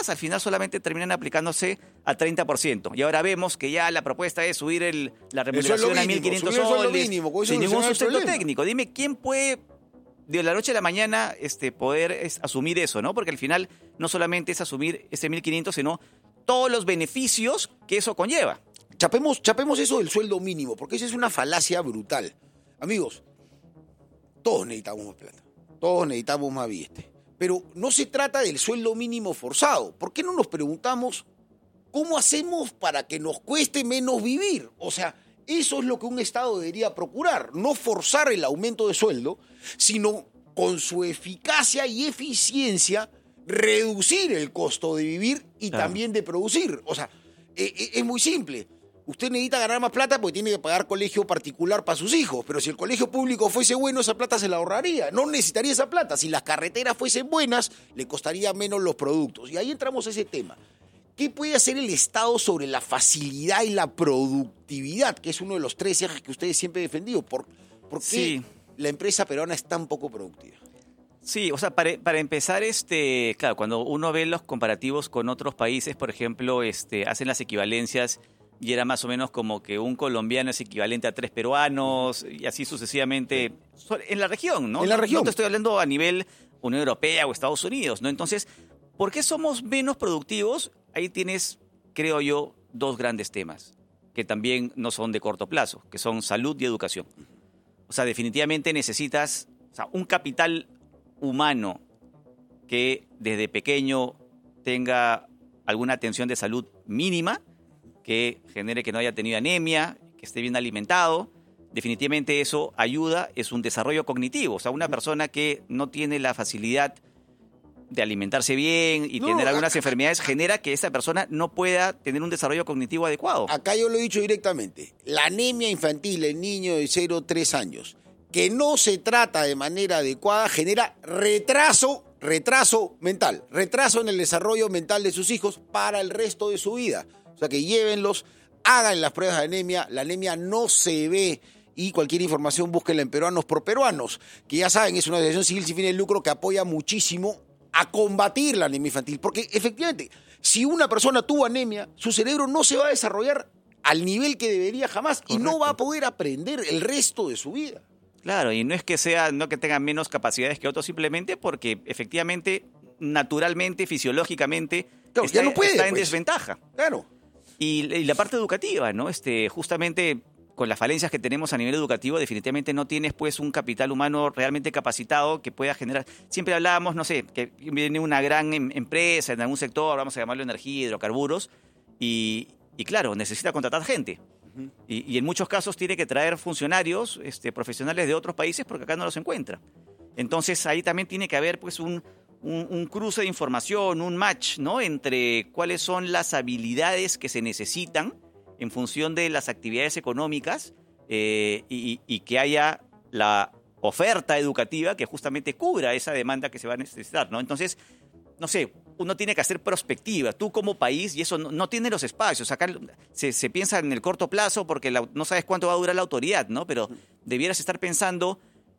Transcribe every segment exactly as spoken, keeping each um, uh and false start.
más, al final solamente terminan aplicándose al treinta por ciento. Y ahora vemos que ya la propuesta es subir el, la remuneración a mil quinientos soles mínimo, sin ningún sustento problema. técnico. Dime, ¿quién puede de la noche a la mañana este, poder es, asumir eso, ¿no? Porque al final no solamente es asumir ese mil quinientos, sino todos los beneficios que eso conlleva. Chapemos, chapemos eso del sueldo mínimo, porque esa es una falacia brutal. Amigos, todos necesitamos más plata, todos necesitamos más billete. Pero no se trata del sueldo mínimo forzado. ¿Por qué no nos preguntamos cómo hacemos para que nos cueste menos vivir? O sea, eso es lo que un Estado debería procurar. No forzar el aumento de sueldo, sino con su eficacia y eficiencia reducir el costo de vivir y claro. también de producir. O sea, es muy simple. Usted necesita ganar más plata porque tiene que pagar colegio particular para sus hijos, pero si el colegio público fuese bueno, esa plata se la ahorraría. No necesitaría esa plata. Si las carreteras fuesen buenas, le costaría menos los productos. Y ahí entramos a ese tema. ¿Qué puede hacer el Estado sobre la facilidad y la productividad? Que es uno de los tres ejes que ustedes siempre han defendido. ¿Por, por qué sí. la empresa peruana es tan poco productiva? Sí, o sea, para, para empezar, este, claro, cuando uno ve los comparativos con otros países, por ejemplo, este, hacen las equivalencias y era más o menos como que un colombiano es equivalente a tres peruanos y así sucesivamente en la región, ¿no? En la región. No te estoy hablando a nivel Unión Europea o Estados Unidos, ¿no? Entonces, ¿por qué somos menos productivos? Ahí tienes, creo yo, dos grandes temas que también no son de corto plazo, que son salud y educación. O sea, definitivamente necesitas o sea, un capital humano que desde pequeño tenga alguna atención de salud mínima, que genere que no haya tenido anemia, que esté bien alimentado. Definitivamente eso ayuda, es un desarrollo cognitivo. O sea, una persona que no tiene la facilidad de alimentarse bien y no, tener algunas acá, enfermedades genera que esa persona no pueda tener un desarrollo cognitivo adecuado. Acá yo lo he dicho directamente. La anemia infantil en niños de cero a tres años, que no se trata de manera adecuada, genera retraso, retraso mental, retraso en el desarrollo mental de sus hijos para el resto de su vida. O sea, que llévenlos, hagan las pruebas de anemia, la anemia no se ve y cualquier información búsquenla en Peruanos por Peruanos, que ya saben, es una asociación civil sin fines de lucro que apoya muchísimo a combatir la anemia infantil, porque efectivamente, si una persona tuvo anemia, su cerebro no se va a desarrollar al nivel que debería jamás. Correcto. Y no va a poder aprender el resto de su vida. Claro, y no es que sea, no que tengan menos capacidades que otros, simplemente porque efectivamente, naturalmente, fisiológicamente, claro, está, ya no puede, está en pues. desventaja. Claro. Y, y la parte educativa, ¿no? Este, justamente con las falencias que tenemos a nivel educativo, definitivamente no tienes pues un capital humano realmente capacitado que pueda generar. Siempre hablábamos, no sé, que viene una gran em- empresa en algún sector, vamos a llamarlo energía, hidrocarburos, y, y claro, necesita contratar gente. Uh-huh. Y, y en muchos casos tiene que traer funcionarios este, profesionales de otros países porque acá no los encuentra. Entonces ahí también tiene que haber pues un, un, un cruce de información, un match, ¿no? Entre cuáles son las habilidades que se necesitan en función de las actividades económicas eh, y, y que haya la oferta educativa que justamente cubra esa demanda que se va a necesitar, ¿no? Entonces, no sé, uno tiene que hacer prospectiva, tú como país, y eso no, no tiene los espacios. Acá se, se piensa en el corto plazo porque la, no sabes cuánto va a durar la autoridad, ¿no? Pero debieras estar pensando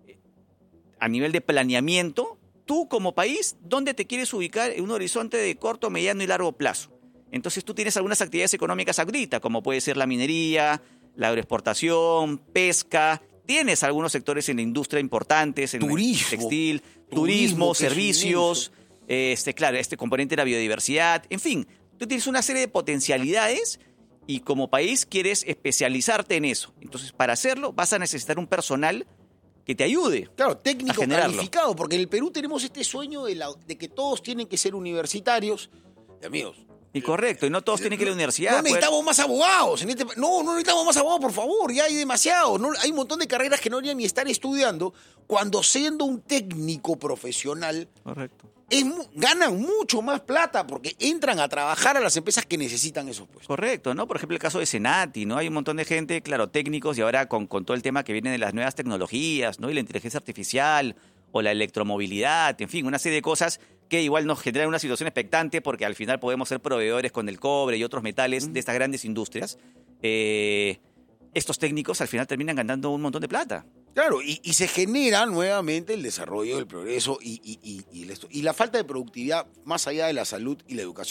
a nivel de planeamiento, tú como país, ¿dónde te quieres ubicar en un horizonte de corto, mediano y largo plazo? Entonces tú tienes algunas actividades económicas ahorita, como puede ser la minería, la agroexportación, pesca. Tienes algunos sectores en la industria importantes, en turismo, el textil, turismo, turismo servicios, este, claro, este componente de la biodiversidad. En fin, tú tienes una serie de potencialidades y como país quieres especializarte en eso. Entonces, para hacerlo vas a necesitar un personal que te ayude. Claro, técnico calificado, porque en el Perú tenemos este sueño de, la, de que todos tienen que ser universitarios. Y amigos, Y correcto, y no todos tienen que ir a la universidad. No necesitamos poder... más abogados. En este... No, no necesitamos más abogados, por favor. Ya hay demasiados. No, hay un montón de carreras que no deberían ni estar estudiando cuando siendo un técnico profesional. Correcto. Es, ganan mucho más plata porque entran a trabajar a las empresas que necesitan esos puestos. Correcto, ¿no? Por ejemplo, el caso de Senati, ¿no? Hay un montón de gente, claro, técnicos, y ahora con, con todo el tema que viene de las nuevas tecnologías, ¿no? Y la inteligencia artificial o la electromovilidad, en fin, una serie de cosas que igual nos generan una situación expectante porque al final podemos ser proveedores con el cobre y otros metales mm. de estas grandes industrias. Eh, estos técnicos al final terminan ganando un montón de plata. Claro, y, y se genera nuevamente el desarrollo, el progreso y, y, y, y, esto. Y la falta de productividad más allá de la salud y la educación.